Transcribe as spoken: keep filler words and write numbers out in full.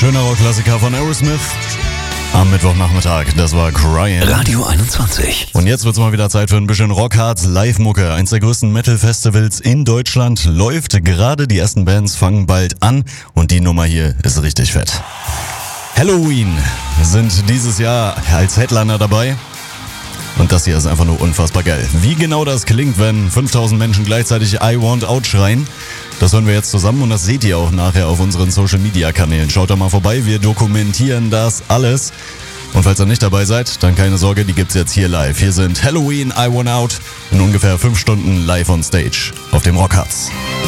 Schöner Rockklassiker von Aerosmith. Am Mittwochnachmittag, das war Crying. Radio einundzwanzig. Und jetzt wird's mal wieder Zeit für ein bisschen Rockhards Live-Mucke. Eins der größten Metal-Festivals in Deutschland läuft gerade. Die ersten Bands fangen bald an und die Nummer hier ist richtig fett. Halloween sind dieses Jahr als Headliner dabei. Und das hier ist einfach nur unfassbar geil. Wie genau das klingt, wenn fünftausend Menschen gleichzeitig I Want Out schreien, das hören wir jetzt zusammen und das seht ihr auch nachher auf unseren Social-Media-Kanälen. Schaut da mal vorbei, wir dokumentieren das alles. Und falls ihr nicht dabei seid, dann keine Sorge, die gibt's jetzt hier live. Hier sind Halloween, I Want Out in ungefähr fünf Stunden live on stage auf dem Rockhards.